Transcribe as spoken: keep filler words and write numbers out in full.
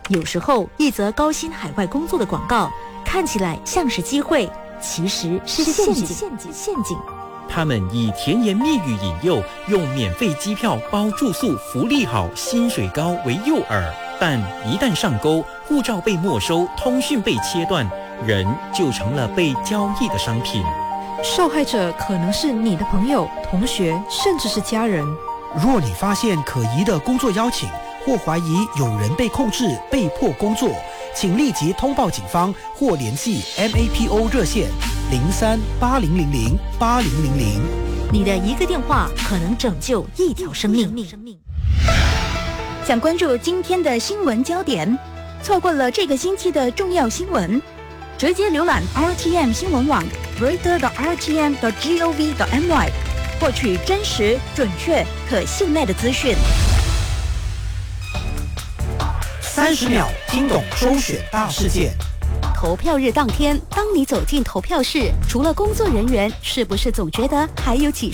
有时候，一则高薪海外工作的广告看起来像是机会，其实是陷阱。陷阱，陷阱。 他们以甜言蜜语引诱，用免费机票包住宿、福利好、薪水高为诱饵，但一旦上钩，护照被没收，通讯被切断，人就成了被交易的商品。 受害者可能是你的朋友、同学，甚至是家人。 若你发现可疑的工作邀请，或怀疑有人被控制、被迫工作，请立即通报警方或联系 M A P O 热线零三八零零零八零零零。 你的一个电话可能拯救一条生命。 想关注今天的新闻焦点，错过了这个星期的重要新闻，直接浏览 R T M 新闻网 reader 点 R T M 点 gov 点 my， 获取真实、准确、可信赖的资讯。 三十秒听懂周选大事件。 投票日当天，当你走进投票室，除了工作人员，是不是总觉得还有几